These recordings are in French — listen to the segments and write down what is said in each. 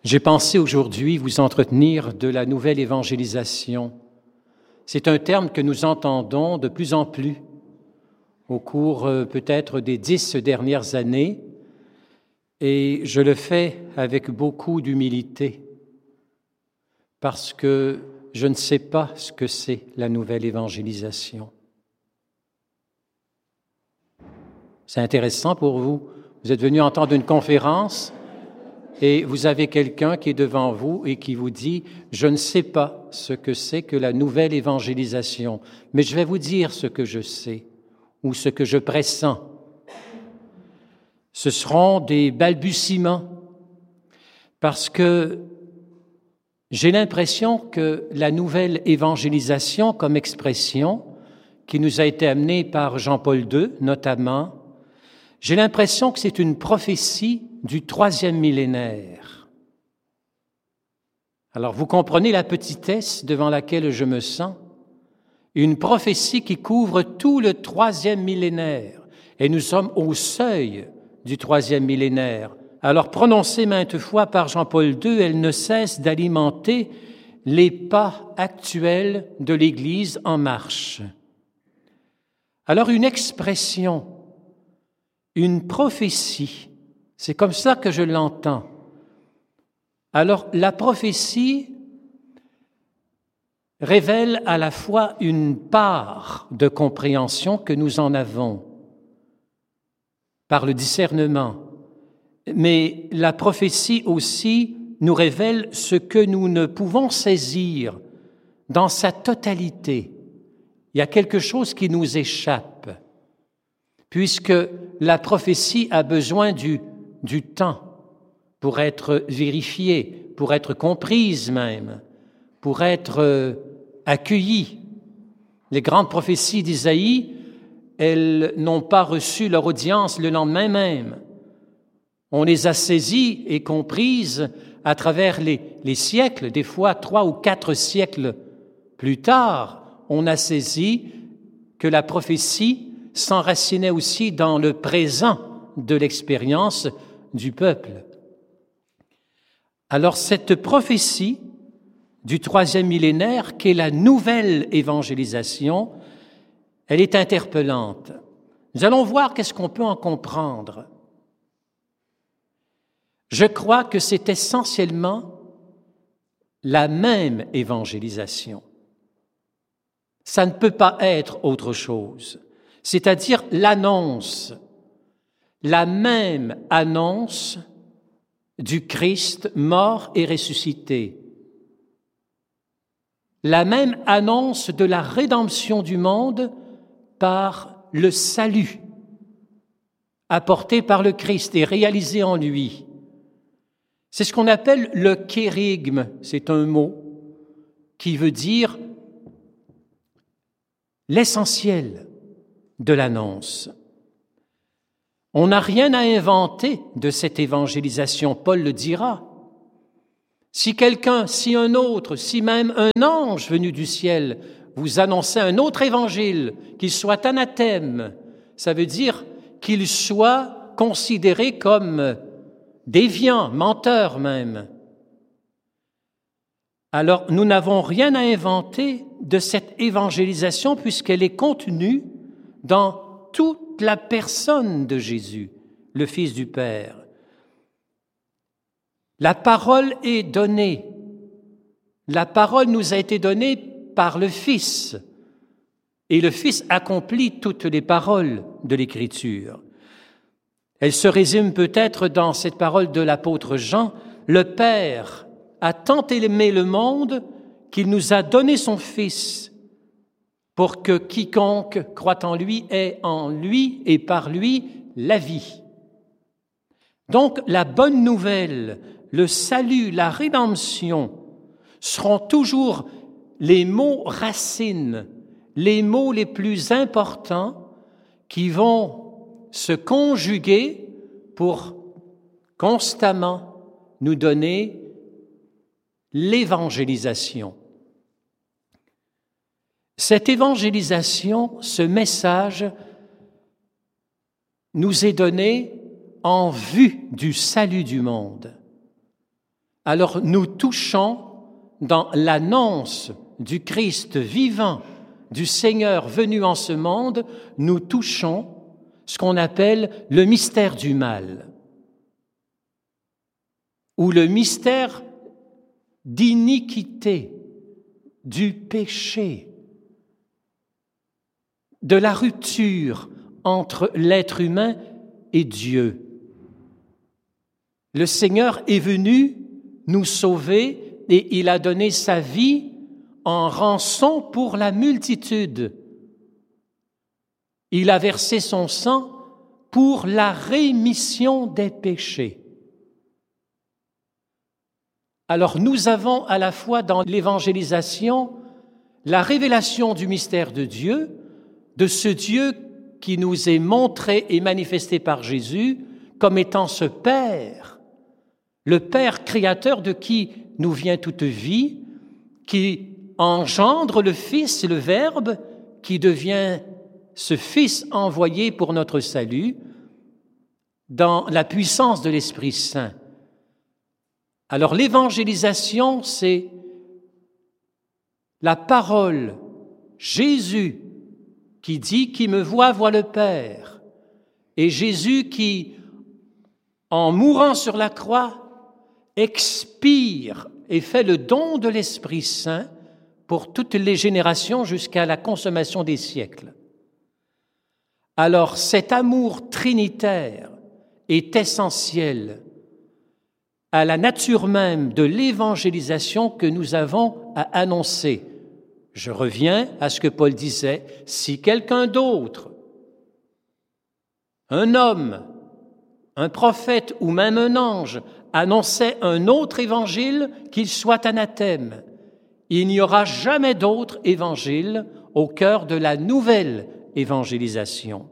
J'ai pensé aujourd'hui vous entretenir de la nouvelle évangélisation. C'est un terme que nous entendons de plus en plus au cours peut-être des 10 dernières années, et je le fais avec beaucoup d'humilité parce que je ne sais pas ce que c'est la nouvelle évangélisation. C'est intéressant pour vous. Vous êtes venu entendre une conférence et vous avez quelqu'un qui est devant vous et qui vous dit « Je ne sais pas ce que c'est que la nouvelle évangélisation, mais je vais vous dire ce que je sais ou ce que je pressens. » Ce seront des balbutiements parce que j'ai l'impression que la nouvelle évangélisation comme expression qui nous a été amenée par Jean-Paul II notamment, j'ai l'impression que c'est une prophétie du 3e millénaire. Alors, vous comprenez la petitesse devant laquelle je me sens? Une prophétie qui couvre tout le 3e millénaire. Et nous sommes au seuil du 3e millénaire. Alors, prononcée maintes fois par Jean-Paul II, elle ne cesse d'alimenter les pas actuels de l'Église en marche. Alors, une expression, une prophétie, c'est comme ça que je l'entends. Alors, la prophétie révèle à la fois une part de compréhension que nous en avons par le discernement, mais la prophétie aussi nous révèle ce que nous ne pouvons saisir dans sa totalité. Il y a quelque chose qui nous échappe, puisque la prophétie a besoin du temps pour être vérifiée, pour être comprise même, pour être accueillie. Les grandes prophéties d'Isaïe, elles n'ont pas reçu leur audience le lendemain même. On les a saisies et comprises à travers les siècles, des fois 3 ou 4 siècles plus tard, on a saisi que la prophétie s'enracinait aussi dans le présent de l'expérience du peuple. Alors cette prophétie du 3e millénaire, qu'est la nouvelle évangélisation, elle est interpellante. Nous allons voir qu'est-ce qu'on peut en comprendre. Je crois que c'est essentiellement la même évangélisation. Ça ne peut pas être autre chose, c'est-à-dire l'annonce, la même annonce du Christ mort et ressuscité, la même annonce de la rédemption du monde par le salut apporté par le Christ et réalisé en lui. C'est ce qu'on appelle le kérygme, c'est un mot qui veut dire l'essentiel de l'annonce. On n'a rien à inventer de cette évangélisation, Paul le dira. Si quelqu'un, si un autre, si même un ange venu du ciel vous annonçait un autre évangile, qu'il soit anathème, ça veut dire qu'il soit considéré comme déviant, menteur même. Alors, nous n'avons rien à inventer de cette évangélisation puisqu'elle est contenue dans toute la personne de Jésus, le Fils du Père. La parole est donnée. La parole nous a été donnée par le Fils. Et le Fils accomplit toutes les paroles de l'Écriture. Elle se résume peut-être dans cette parole de l'apôtre Jean, « Le Père a tant aimé le monde qu'il nous a donné son Fils pour que quiconque croit en lui ait en lui et par lui la vie. » Donc, la bonne nouvelle, le salut, la rédemption seront toujours les mots racines, les mots les plus importants qui vont se conjuguer pour constamment nous donner l'évangélisation. Cette évangélisation, ce message, nous est donné en vue du salut du monde. Alors nous touchons dans l'annonce du Christ vivant, du Seigneur venu en ce monde, nous touchons ce qu'on appelle le mystère du mal, ou le mystère d'iniquité, du péché, de la rupture entre l'être humain et Dieu. Le Seigneur est venu nous sauver et il a donné sa vie en rançon pour la multitude. Il a versé son sang pour la rémission des péchés. Alors nous avons à la fois dans l'évangélisation la révélation du mystère de Dieu, de ce Dieu qui nous est montré et manifesté par Jésus comme étant ce Père, le Père créateur de qui nous vient toute vie, qui engendre le Fils, le Verbe, qui devient ce Fils envoyé pour notre salut dans la puissance de l'Esprit Saint. Alors l'évangélisation, c'est la parole, Jésus qui dit « Qui me voit, voit le Père ». Et Jésus qui, en mourant sur la croix, expire et fait le don de l'Esprit Saint pour toutes les générations jusqu'à la consommation des siècles. Alors cet amour trinitaire est essentiel à la nature même de l'évangélisation que nous avons à annoncer. Je reviens à ce que Paul disait, si quelqu'un d'autre, un homme, un prophète ou même un ange, annonçait un autre évangile, qu'il soit anathème. Il n'y aura jamais d'autre évangile au cœur de la nouvelle évangélisation.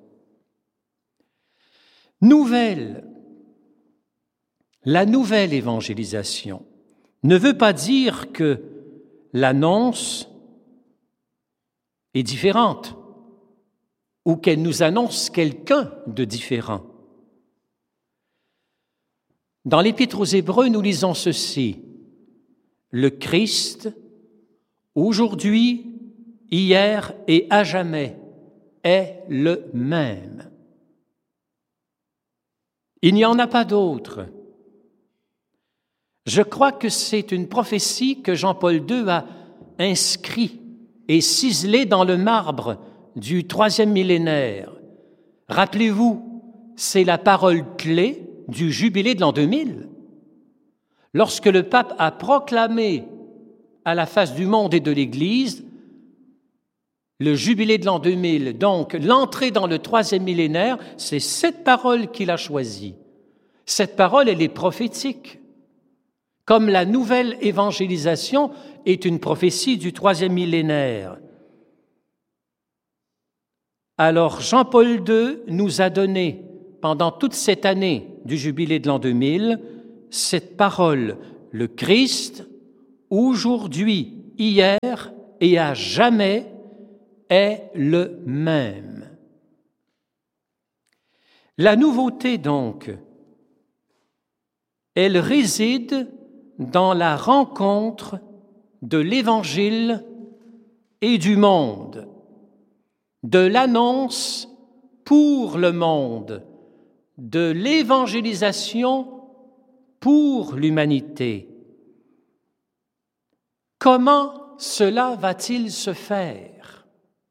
La nouvelle évangélisation ne veut pas dire que l'annonce est différente ou qu'elle nous annonce quelqu'un de différent. Dans l'Épître aux Hébreux, nous lisons ceci: le Christ, aujourd'hui, hier et à jamais, est le même. Il n'y en a pas d'autre. Je crois que c'est une prophétie que Jean-Paul II a inscrite et ciselée dans le marbre du 3e millénaire. Rappelez-vous, c'est la parole clé du jubilé de l'an 2000. Lorsque le pape a proclamé à la face du monde et de l'Église le jubilé de l'an 2000, donc l'entrée dans le 3e millénaire, c'est cette parole qu'il a choisie. Cette parole, elle est prophétique. Comme la nouvelle évangélisation est une prophétie du 3e millénaire. Alors Jean-Paul II nous a donné, pendant toute cette année du jubilé de l'an 2000, cette parole, le Christ, aujourd'hui, hier et à jamais, est le même. La nouveauté, donc, elle réside dans la rencontre de l'Évangile et du monde, de l'annonce pour le monde, de l'évangélisation pour l'humanité. Comment cela va-t-il se faire?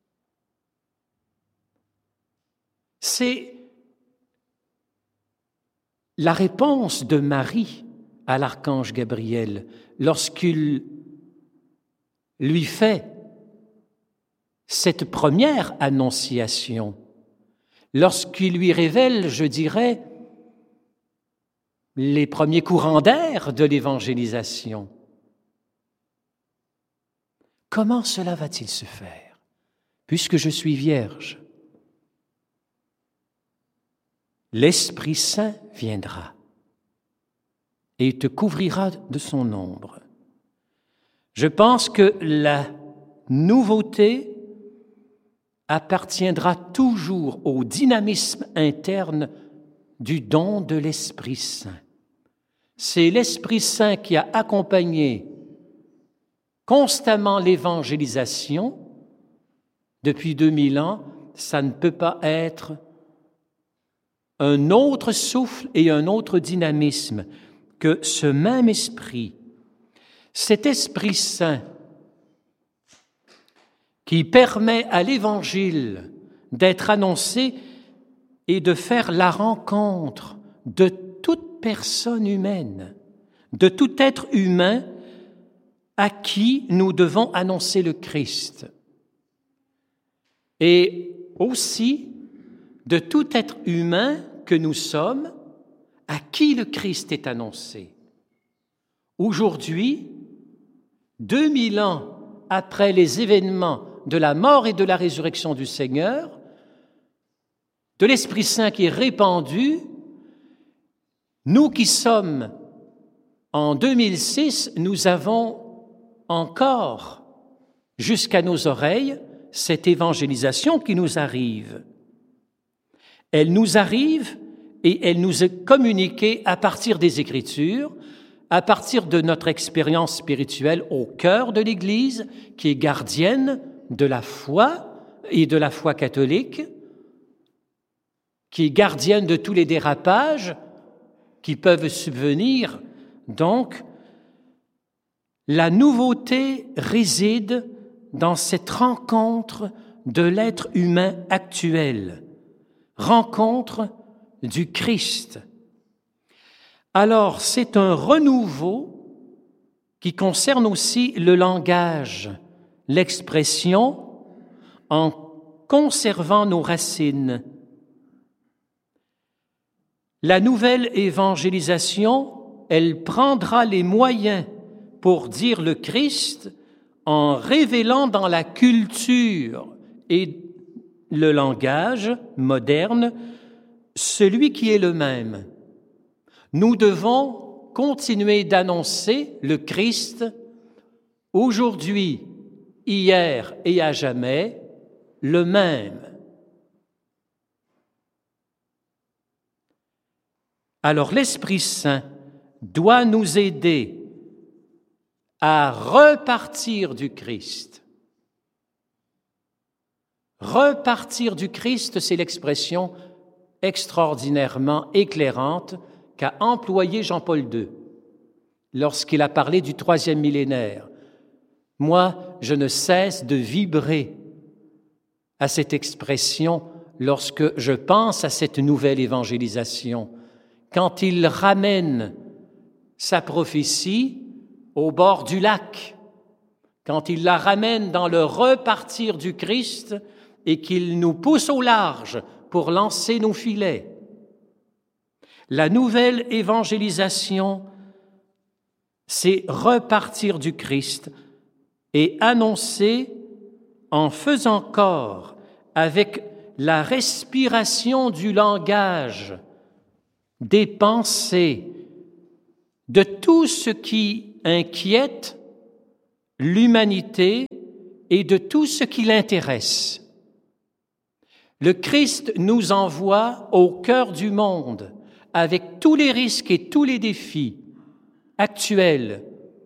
C'est la réponse de Marie à l'archange Gabriel lorsqu'il lui fait cette première annonciation, lorsqu'il lui révèle, je dirais, les premiers courants d'air de l'évangélisation. Comment cela va-t-il se faire? Puisque je suis vierge, l'Esprit Saint viendra et te couvrira de son ombre. Je pense que la nouveauté appartiendra toujours au dynamisme interne du don de l'Esprit Saint. c'est l'Esprit Saint qui a accompagné constamment l'évangélisation depuis 2000 ans, ça ne peut pas être un autre souffle et un autre dynamisme que ce même esprit. Cet Esprit Saint qui permet à l'Évangile d'être annoncé et de faire la rencontre de toute personne humaine, de tout être humain à qui nous devons annoncer le Christ. Et aussi de tout être humain que nous sommes, à qui le Christ est annoncé. Aujourd'hui, 2000 ans après les événements de la mort et de la résurrection du Seigneur, de l'Esprit Saint qui est répandu, nous qui sommes en 2006, nous avons encore jusqu'à nos oreilles cette évangélisation qui nous arrive. Elle nous arrive et elle nous est communiquée à partir des Écritures, à partir de notre expérience spirituelle au cœur de l'Église, qui est gardienne de la foi et de la foi catholique, qui est gardienne de tous les dérapages qui peuvent subvenir. Donc, la nouveauté réside dans cette rencontre de l'être humain actuel, rencontre du Christ. Alors, c'est un renouveau qui concerne aussi le langage, l'expression, en conservant nos racines. La nouvelle évangélisation, elle prendra les moyens pour dire le Christ en révélant dans la culture et le langage moderne celui qui est le même. Nous devons continuer d'annoncer le Christ aujourd'hui, hier et à jamais, le même. Alors l'Esprit Saint doit nous aider à repartir du Christ. Repartir du Christ, c'est l'expression extraordinairement éclairante qu'a employée Jean-Paul II lorsqu'il a parlé du 3e millénaire. Moi, je ne cesse de vibrer à cette expression lorsque je pense à cette nouvelle évangélisation. Quand il ramène sa prophétie au bord du lac, quand il la ramène dans le repartir du Christ et qu'il nous pousse au large pour lancer nos filets. La nouvelle évangélisation, c'est repartir du Christ et annoncer en faisant corps avec la respiration du langage, des pensées, de tout ce qui inquiète l'humanité et de tout ce qui l'intéresse. Le Christ nous envoie au cœur du monde avec tous les risques et tous les défis actuels.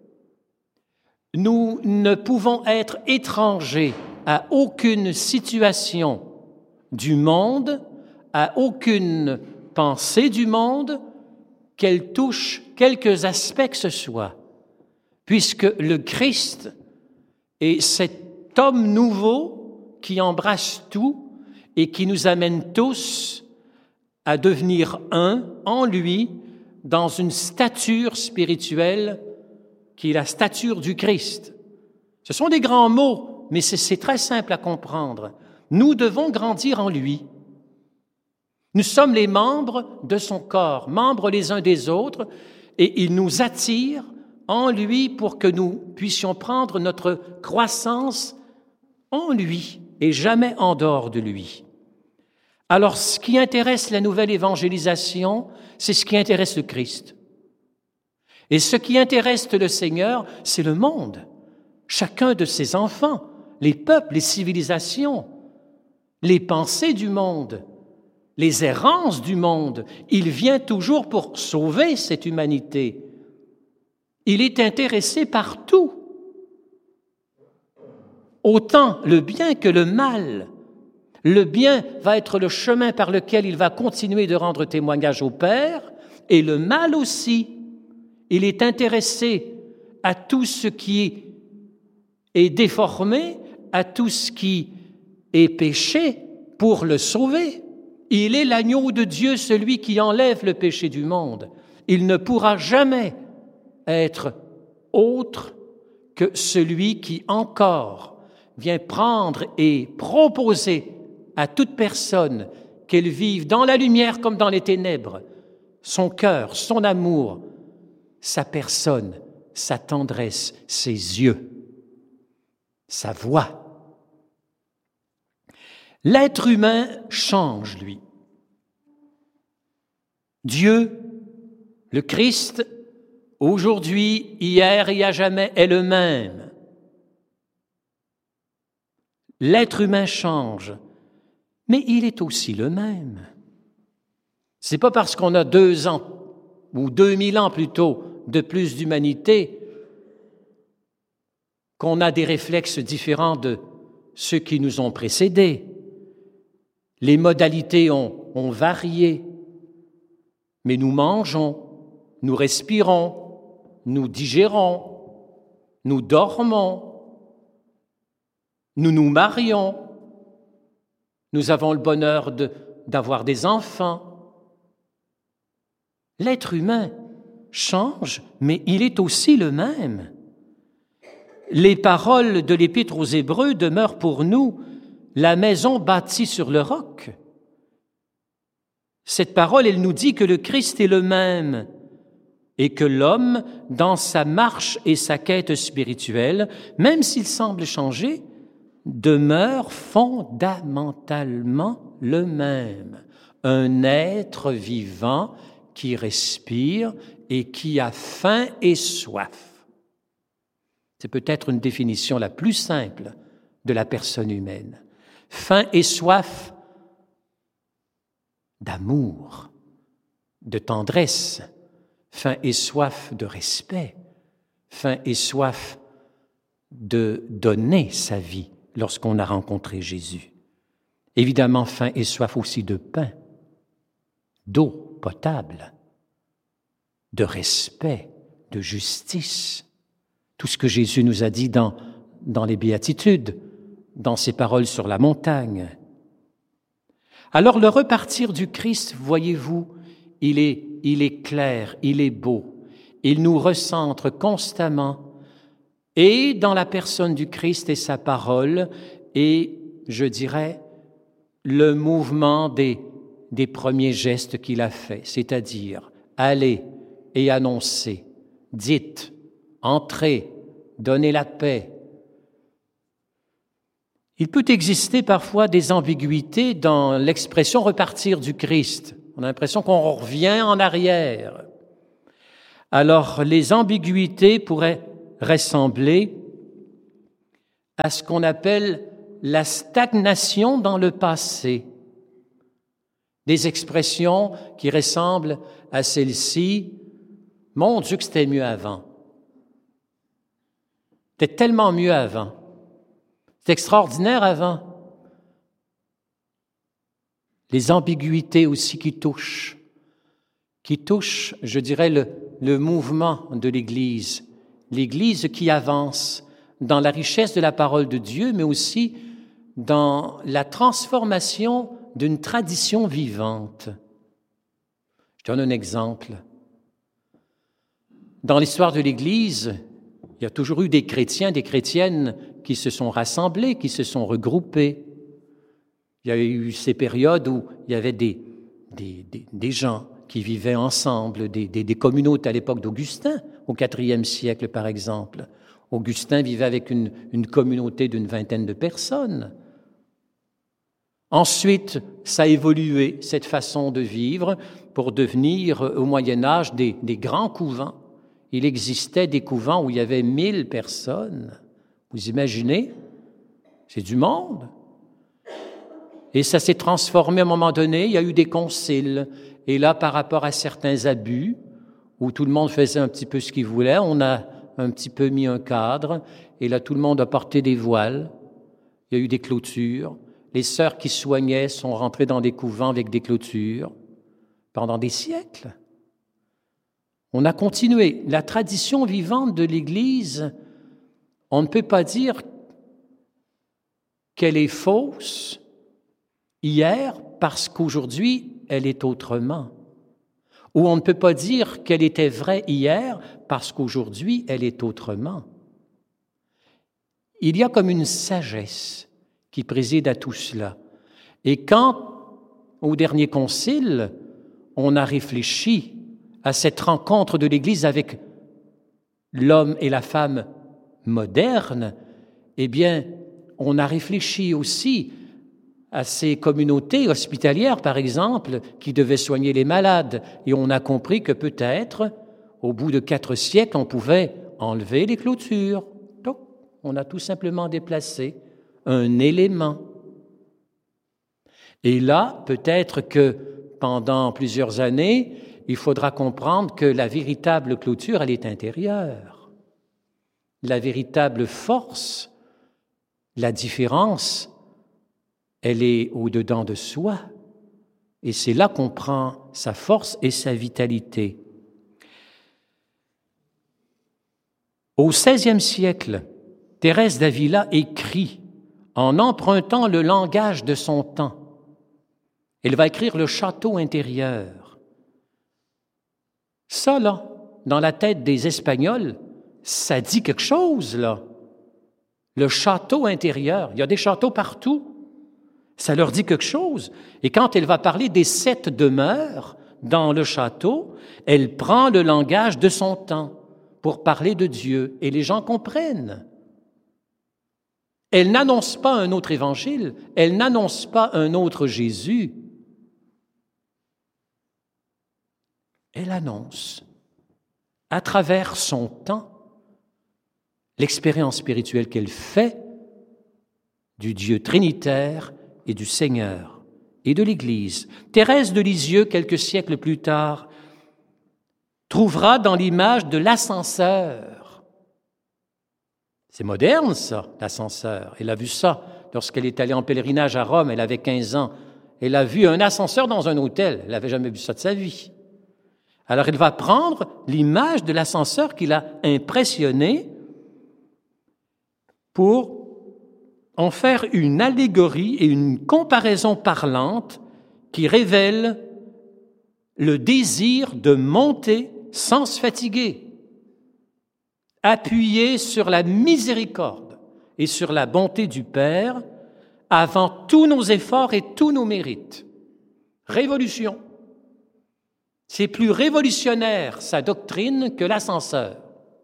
Nous ne pouvons être étrangers à aucune situation du monde, à aucune pensée du monde, qu'elle touche quelques aspects que ce soit, puisque le Christ est cet homme nouveau qui embrasse tout et qui nous amène tous à devenir un en lui dans une stature spirituelle qui est la stature du Christ. Ce sont des grands mots, mais c'est très simple à comprendre. Nous devons grandir en lui. Nous sommes les membres de son corps, membres les uns des autres, et il nous attire en lui pour que nous puissions prendre notre croissance en lui et jamais en dehors de lui. Alors, ce qui intéresse la nouvelle évangélisation, c'est ce qui intéresse le Christ. Et ce qui intéresse le Seigneur, c'est le monde, chacun de ses enfants, les peuples, les civilisations, les pensées du monde. les errances du monde. Il vient toujours pour sauver cette humanité. Il est intéressé par tout, autant le bien que le mal. Le bien va être le chemin par lequel il va continuer de rendre témoignage au Père, et le mal aussi. Il est intéressé à tout ce qui est déformé, à tout ce qui est péché, pour le sauver. Il est l'agneau de Dieu, celui qui enlève le péché du monde. Il ne pourra jamais être autre que celui qui encore vient prendre et proposer à toute personne qu'elle vive dans la lumière comme dans les ténèbres, son cœur, son amour, sa personne, sa tendresse, ses yeux, sa voix. L'être humain change, lui. Dieu, le Christ, aujourd'hui, hier et à jamais, est le même. L'être humain change, mais il est aussi le même. C'est pas parce qu'on a 2 ans, ou 2000 ans plutôt, de plus d'humanité, qu'on a des réflexes différents de ceux qui nous ont précédés. Les modalités ont varié, mais nous mangeons, nous respirons, nous digérons, nous dormons, nous nous marions, nous avons le bonheur d'avoir des enfants. L'être humain change, mais il est aussi le même. Les paroles de l'Épître aux Hébreux demeurent pour nous la maison bâtie sur le roc. Cette parole, elle nous dit que le Christ est le même et que l'homme, dans sa marche et sa quête spirituelle, même s'il semble changer, demeure fondamentalement le même. Un être vivant qui respire et qui a faim et soif. C'est peut-être une définition la plus simple de la personne humaine. Faim et soif d'amour, de tendresse, faim et soif de respect, faim et soif de donner sa vie lorsqu'on a rencontré Jésus. Évidemment, faim et soif aussi de pain, d'eau potable, de respect, de justice. Tout ce que Jésus nous a dit dans les Béatitudes, dans ses paroles sur la montagne. Alors le repartir du Christ, voyez-vous, il est clair, il est beau. Il nous recentre constamment et dans la personne du Christ et sa parole et, je dirais, le mouvement des premiers gestes qu'il a faits, c'est-à-dire allez et annoncez, dites, entrez, donnez la paix. Il peut exister parfois des ambiguïtés dans l'expression « repartir du Christ ». On a l'impression qu'on revient en arrière. Alors, les ambiguïtés pourraient ressembler à ce qu'on appelle la stagnation dans le passé. Des expressions qui ressemblent à celle-ci « Mon Dieu que c'était mieux avant ». C'était tellement mieux avant. C'est extraordinaire avant. Les ambiguïtés aussi qui touchent, je dirais, le mouvement de l'Église. L'Église qui avance dans la richesse de la parole de Dieu, mais aussi dans la transformation d'une tradition vivante. Je donne un exemple. Dans l'histoire de l'Église, il y a toujours eu des chrétiens, des chrétiennes qui se sont rassemblés, qui se sont regroupés. Il y a eu ces périodes où il y avait des gens qui vivaient ensemble, des communautés à l'époque d'Augustin, au IVe siècle par exemple. Augustin vivait avec une communauté d'une 20aine de personnes. Ensuite, ça a évolué, cette façon de vivre, pour devenir au Moyen Âge des grands couvents. Il existait des couvents où il y avait 1000 personnes. Vous imaginez? C'est du monde. Et ça s'est transformé à un moment donné, il y a eu des conciles. Et là, par rapport à certains abus, où tout le monde faisait un petit peu ce qu'il voulait, on a un petit peu mis un cadre, et là, tout le monde a porté des voiles. Il y a eu des clôtures. Les sœurs qui soignaient sont rentrées dans des couvents avec des clôtures pendant des siècles. On a continué. La tradition vivante de l'Église, on ne peut pas dire qu'elle est fausse hier parce qu'aujourd'hui, elle est autrement. Ou on ne peut pas dire qu'elle était vraie hier parce qu'aujourd'hui, elle est autrement. Il y a comme une sagesse qui préside à tout cela. Et quand, au dernier concile, on a réfléchi à cette rencontre de l'Église avec l'homme et la femme moderne, eh bien, on a réfléchi aussi à ces communautés hospitalières, par exemple, qui devaient soigner les malades. Et on a compris que peut-être, au bout de 4 siècles, on pouvait enlever les clôtures. Donc, on a tout simplement déplacé un élément. Et là, peut-être que pendant plusieurs années, il faudra comprendre que la véritable clôture, elle est intérieure. La véritable force, la différence, elle est au-dedans de soi. Et c'est là qu'on prend sa force et sa vitalité. Au XVIe siècle, Thérèse d'Avila écrit en empruntant le langage de son temps. Elle va écrire le château intérieur. Ça, là, dans la tête des Espagnols, ça dit quelque chose, là. Le château intérieur. Il y a des châteaux partout. Ça leur dit quelque chose. Et quand elle va parler des 7 demeures dans le château, elle prend le langage de son temps pour parler de Dieu. Et les gens comprennent. Elle n'annonce pas un autre évangile. Elle n'annonce pas un autre Jésus. Elle annonce, à travers son temps, l'expérience spirituelle qu'elle fait du Dieu trinitaire et du Seigneur et de l'Église. Thérèse de Lisieux, quelques siècles plus tard, trouvera dans l'image de l'ascenseur. C'est moderne, ça, l'ascenseur. Elle a vu ça lorsqu'elle est allée en pèlerinage à Rome, elle avait 15 ans. Elle a vu un ascenseur dans un hôtel. Elle n'avait jamais vu ça de sa vie. Alors, elle va prendre l'image de l'ascenseur qui l'a impressionnée pour en faire une allégorie et une comparaison parlante qui révèle le désir de monter sans se fatiguer, appuyé sur la miséricorde et sur la bonté du Père avant tous nos efforts et tous nos mérites. Révolution. C'est plus révolutionnaire, sa doctrine, que l'ascenseur.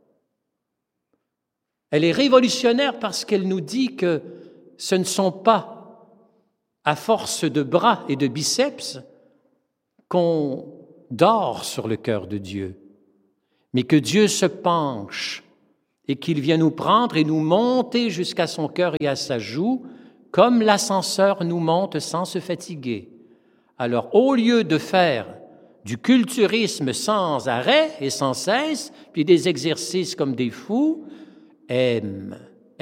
Elle est révolutionnaire parce qu'elle nous dit que ce ne sont pas à force de bras et de biceps qu'on dort sur le cœur de Dieu, mais que Dieu se penche et qu'il vient nous prendre et nous monter jusqu'à son cœur et à sa joue, comme l'ascenseur nous monte sans se fatiguer. Alors, au lieu de faire du culturisme sans arrêt et sans cesse, puis des exercices comme des fous, aime.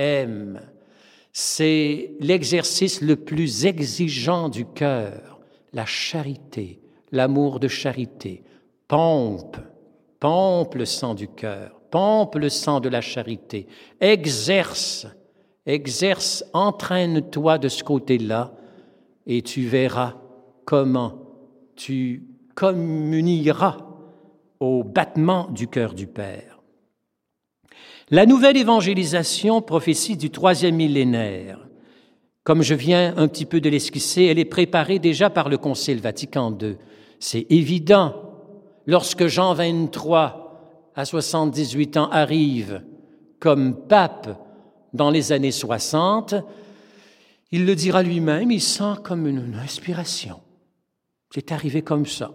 C'est l'exercice le plus exigeant du cœur, la charité, l'amour de charité. Pompe le sang du cœur, pompe le sang de la charité. Exerce, entraîne-toi de ce côté-là et tu verras comment tu communieras au battement du cœur du Père. La nouvelle évangélisation, prophétie du 3e millénaire, comme je viens un petit peu de l'esquisser, elle est préparée déjà par le Concile Vatican II. C'est évident, lorsque Jean XXIII, à 78 ans, arrive comme pape dans les années 60, il le dira lui-même, il sent comme une inspiration. C'est arrivé comme ça,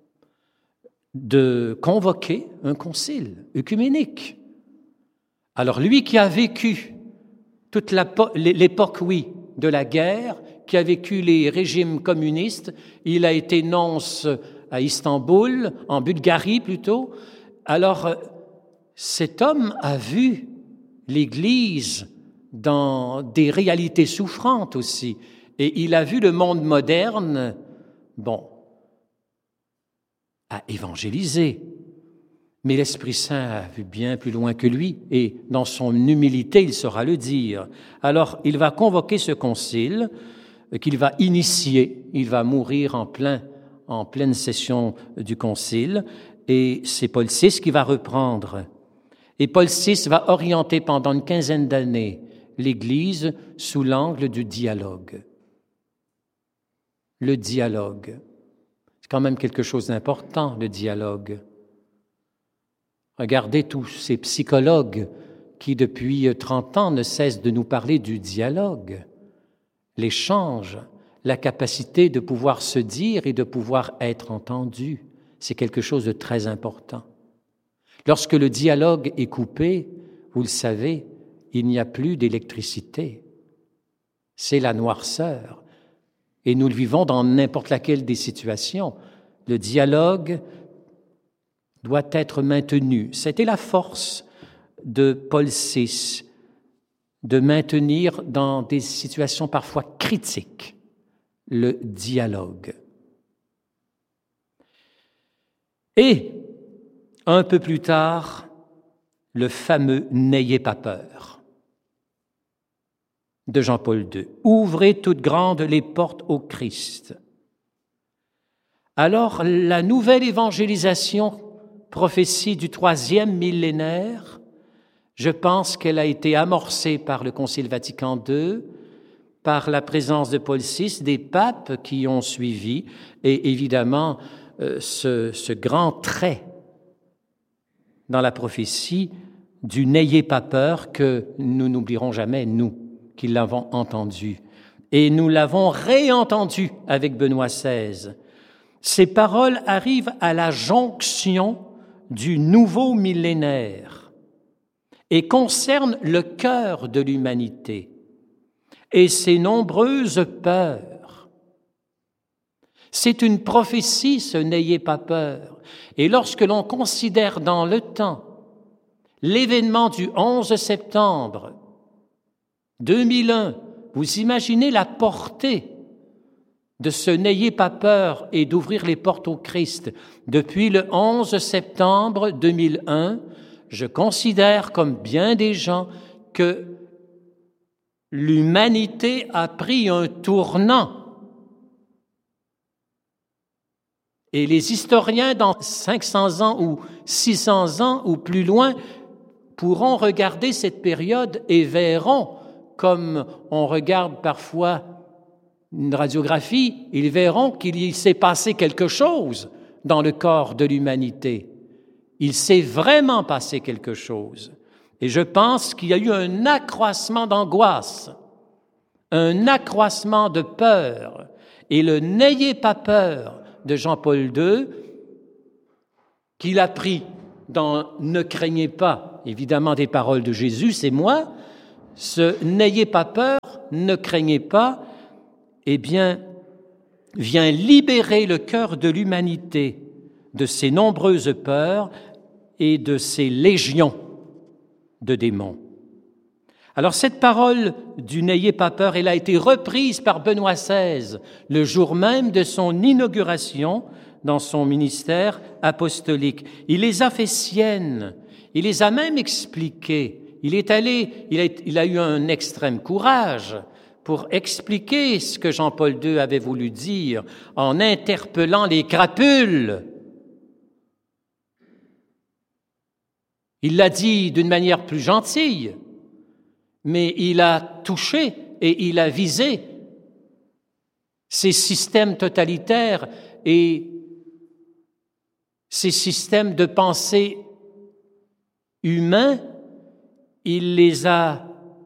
de convoquer un concile œcuménique. Alors lui qui a vécu toute l'époque, oui, de la guerre, qui a vécu les régimes communistes. Il a été nonce à Istanbul, en Bulgarie plutôt. Alors, cet homme a vu l'Église dans des réalités souffrantes aussi. Et il a vu le monde moderne, à évangéliser. Mais l'Esprit Saint a vu bien plus loin que lui, et dans son humilité, il saura le dire. Alors, il va convoquer ce concile qu'il va initier. Il va mourir en pleine session du concile, et c'est Paul VI qui va reprendre. Et Paul VI va orienter pendant une quinzaine d'années l'Église sous l'angle du dialogue. Le dialogue, c'est quand même quelque chose d'important, le dialogue. Regardez tous ces psychologues qui, depuis 30 ans, ne cessent de nous parler du dialogue, l'échange, la capacité de pouvoir se dire et de pouvoir être entendu. C'est quelque chose de très important. Lorsque le dialogue est coupé, vous le savez, il n'y a plus d'électricité. C'est la noirceur. Et nous le vivons dans n'importe laquelle des situations. Le dialogue doit être maintenu. C'était la force de Paul VI, de maintenir dans des situations parfois critiques le dialogue. Et, un peu plus tard, le fameux « N'ayez pas peur » de Jean-Paul II. « Ouvrez toutes grandes les portes au Christ ». Alors, la nouvelle évangélisation, prophétie du 3e millénaire, je pense qu'elle a été amorcée par le Concile Vatican II, par la présence de Paul VI, des papes qui ont suivi, et évidemment ce grand trait dans la prophétie du « N'ayez pas peur » que nous n'oublierons jamais, nous, qui l'avons entendu. Et nous l'avons réentendu avec Benoît XVI. Ces paroles arrivent à la jonction du nouveau millénaire et concernent le cœur de l'humanité et ses nombreuses peurs. C'est une prophétie, ce « N'ayez pas peur ». Et lorsque l'on considère dans le temps l'événement du 11 septembre 2001, vous imaginez la portée de ce « N'ayez pas peur » et d'ouvrir les portes au Christ. Depuis le 11 septembre 2001, je considère, comme bien des gens, que l'humanité a pris un tournant. Et les historiens, dans 500 ans ou 600 ans ou plus loin, pourront regarder cette période et verront, comme on regarde parfois une radiographie, ils verront qu'il s'est passé quelque chose dans le corps de l'humanité. Il s'est vraiment passé quelque chose. Et je pense qu'il y a eu un accroissement d'angoisse, un accroissement de peur. Et le « N'ayez pas peur » de Jean-Paul II, qu'il a pris dans « Ne craignez pas », évidemment des paroles de Jésus, c'est moi, ce « N'ayez pas peur, ne craignez pas », eh bien, vient libérer le cœur de l'humanité de ses nombreuses peurs et de ses légions de démons. Alors, cette parole du « N'ayez pas peur », elle a été reprise par Benoît XVI le jour même de son inauguration dans son ministère apostolique. Il les a fait siennes, il les a même expliquées. Il a eu un extrême courage pour expliquer ce que Jean-Paul II avait voulu dire en interpellant les crapules. Il l'a dit d'une manière plus gentille, mais il a touché et il a visé ces systèmes totalitaires et ces systèmes de pensée humains. Il les a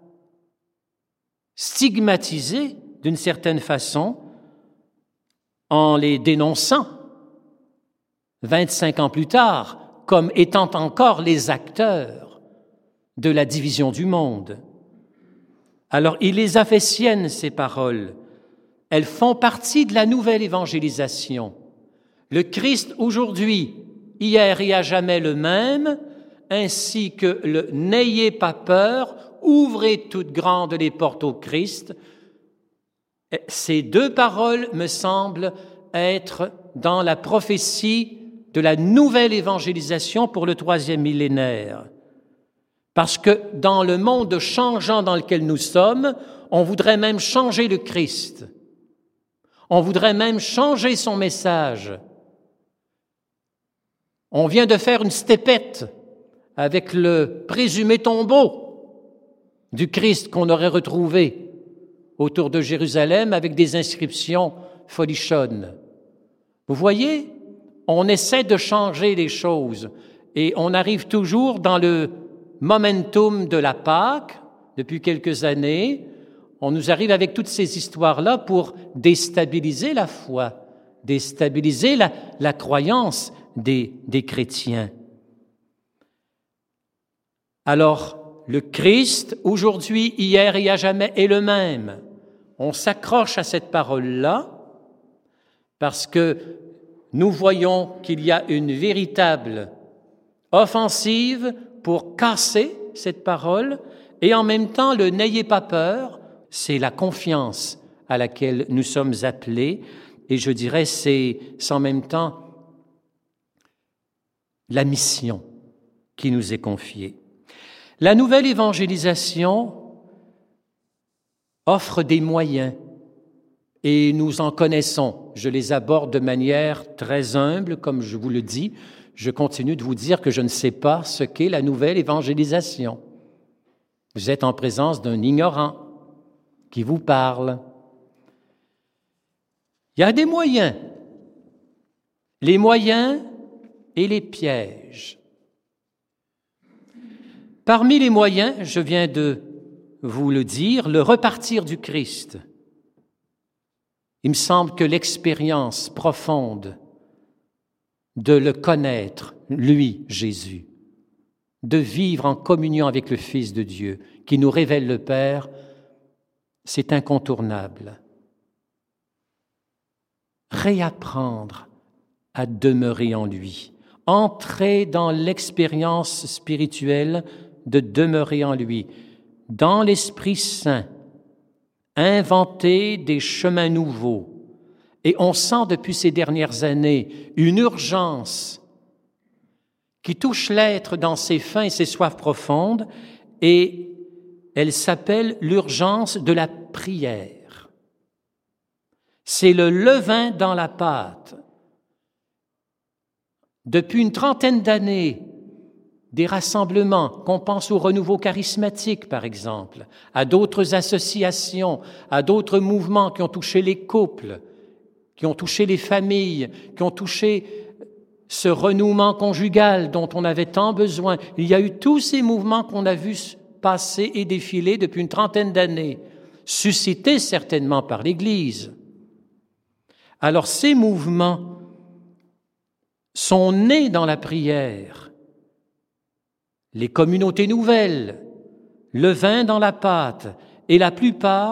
stigmatisés d'une certaine façon en les dénonçant 25 ans plus tard comme étant encore les acteurs de la division du monde. Alors, il les a fait siennes, ces paroles, elles font partie de la nouvelle évangélisation. Le Christ aujourd'hui, hier et à jamais le même, ainsi que le « n'ayez pas peur, ouvrez toutes grandes les portes au Christ », ces deux paroles me semblent être dans la prophétie de la nouvelle évangélisation pour le 3e millénaire. Parce que dans le monde changeant dans lequel nous sommes, on voudrait même changer le Christ. On voudrait même changer son message. On vient de faire une stépette avec le présumé tombeau du Christ qu'on aurait retrouvé autour de Jérusalem avec des inscriptions folichonnes. Vous voyez, on essaie de changer les choses et on arrive toujours dans le momentum de la Pâque depuis quelques années. On nous arrive avec toutes ces histoires-là pour déstabiliser la foi, déstabiliser la croyance des chrétiens. Alors, le Christ, aujourd'hui, hier et à jamais, est le même. On s'accroche à cette parole-là parce que nous voyons qu'il y a une véritable offensive pour casser cette parole et en même temps, le « n'ayez pas peur », c'est la confiance à laquelle nous sommes appelés et je dirais c'est en même temps la mission qui nous est confiée. La nouvelle évangélisation offre des moyens et nous en connaissons. Je les aborde de manière très humble, comme je vous le dis. Je continue de vous dire que je ne sais pas ce qu'est la nouvelle évangélisation. Vous êtes en présence d'un ignorant qui vous parle. Il y a des moyens, les moyens et les pièges. Parmi les moyens, je viens de vous le dire, le repartir du Christ. Il me semble que l'expérience profonde de le connaître, lui, Jésus, de vivre en communion avec le Fils de Dieu, qui nous révèle le Père, c'est incontournable. Réapprendre à demeurer en lui, entrer dans l'expérience spirituelle de demeurer en lui, dans l'Esprit Saint, inventer des chemins nouveaux. Et on sent depuis ces dernières années une urgence qui touche l'être dans ses fins et ses soifs profondes, et elle s'appelle l'urgence de la prière. C'est le levain dans la pâte. Depuis une trentaine d'années, des rassemblements, qu'on pense au renouveau charismatique, par exemple, à d'autres associations, à d'autres mouvements qui ont touché les couples, qui ont touché les familles, qui ont touché ce renouement conjugal dont on avait tant besoin. Il y a eu tous ces mouvements qu'on a vus passer et défiler depuis une trentaine d'années, suscités certainement par l'Église. Alors ces mouvements sont nés dans la prière. Les communautés nouvelles, le vin dans la pâte, et la plupart